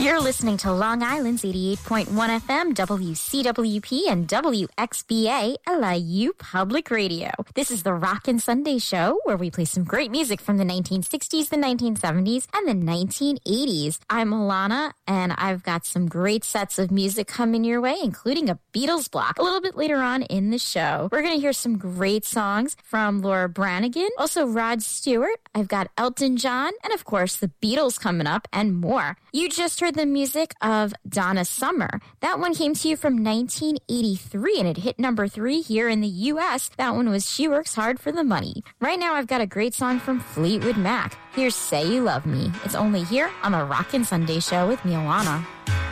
You're listening to Long Island's 88.1 FM, WCWP, and WXBA, LIU Public Radio. This is the Rockin' Sunday Show, where we play some great music from the 1960s, the 1970s, and the 1980s. I'm Alana, and I've got some great sets of music coming your way, including a Beatles block. A little bit later on in the show, we're going to hear some great songs from Laura Branigan, also Rod Stewart. I've got Elton John, and of course, the Beatles coming up, and more. You just heard the music of Donna Summer. That one came to you from 1983, and it hit number 3 here in the U.S. That one was She Works Hard for the Money. Right now, I've got a great song from Fleetwood Mac. Here's Say You Love Me. It's only here on the Rockin' Sunday Show with me, Alana.